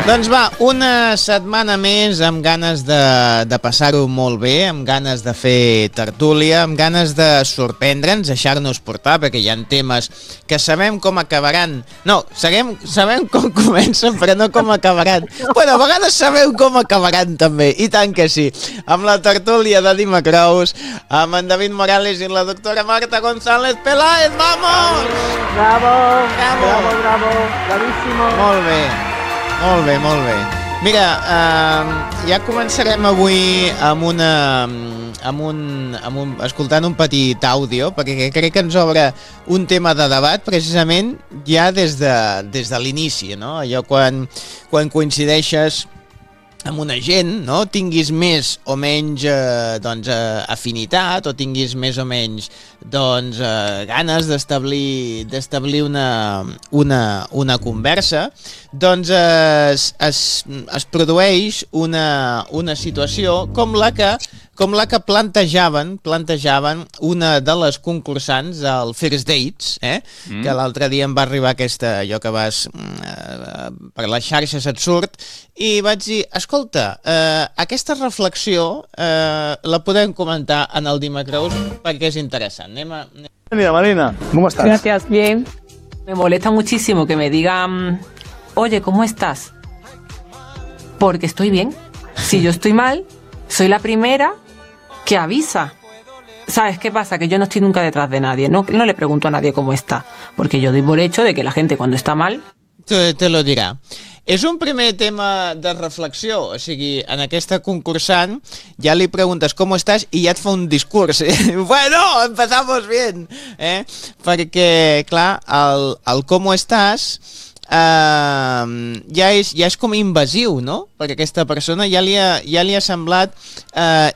Doncs va, una setmana més amb ganes de passar-ho molt bé, amb ganes de fer tertúlia, amb ganes de sorprendre'ns, deixar-nos portar, perquè hi ha temes que sabem com acabaran. No, sabem com comencen, però no com acabaran. Bueno, a vegades sabeu com acabaran també, i tant que sí. Amb la tertúlia de Dimecrous, amb en David Morales i la doctora Marta González Peláez. ¡Vamos! Bravo, bravo, bravo, bravo, bravíssimo. Molt bé. Molt bé, molt bé. Mira, ja començarem avui escoltant un petit àudio, perquè crec que ens obre un tema de debat precisament ja des de l'inici, no? Allò quan coincideixes amb una gent, no? Tinguis més o menys afinitat o tinguis més o menys ganes d'establir una conversa, doncs es produeix una situació com la que plantejaven una de les concursants al First Dates, que l'altre dia em va arribar allò que vas per les xarxes et surt, i vaig dir, escolta, aquesta reflexió la podem comentar en el Dimecrous perquè és interessant. Bienvenida, Marina. ¿Cómo estás? Gracias, bien. Me molesta muchísimo que me digan, oye, ¿cómo estás? Porque estoy bien. Si yo estoy mal, soy la primera que avisa. ¿Sabes qué pasa? Que yo no estoy nunca detrás de nadie. No le pregunto a nadie cómo está. Porque yo doy por hecho de que la gente cuando está mal... Te lo dirà. És un primer tema de reflexió, o sigui, en aquesta concursant ja li preguntes com estàs i ja et fa un discurs. Bueno, empezamos bien. Perquè, clar, el com estàs ja és com invasiu, no? Perquè aquesta persona ja li ha semblat